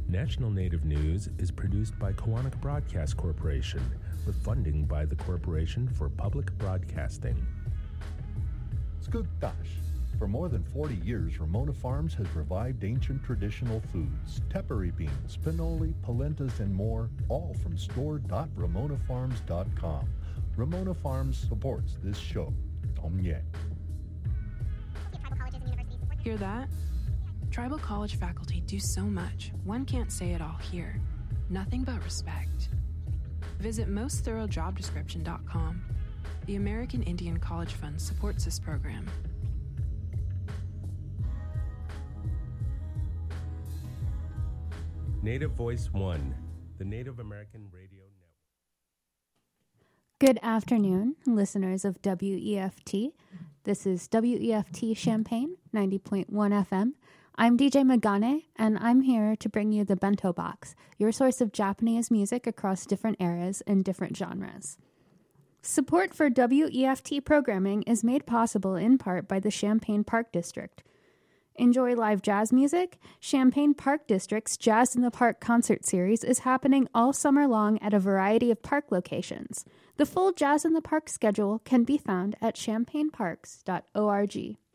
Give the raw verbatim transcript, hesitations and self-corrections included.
National Native News is produced by Koahnic Broadcast Corporation with funding by the Corporation for Public Broadcasting. Skugtash. For more than forty years, Ramona Farms has revived ancient traditional foods, tepary beans, pinoli, polentas, and more, all from store dot ramona farms dot com. Ramona Farms supports this show. Omye. Hear that? Tribal college faculty do so much, one can't say it all here. Nothing but respect. Visit most thorough job description dot com. The American Indian College Fund supports this program. Native Voice One, the Native American Radio Network. Good afternoon, listeners of W E F T. This is W E F T Champaign, ninety point one F M. I'm D J Magane, and I'm here to bring you the Bento Box, your source of Japanese music across different eras and different genres. Support for W E F T programming is made possible in part by the Champaign Park District. Enjoy live jazz music? Champaign Park District's Jazz in the Park concert series is happening all summer long at a variety of park locations. The full Jazz in the Park schedule can be found at champaign parks dot org.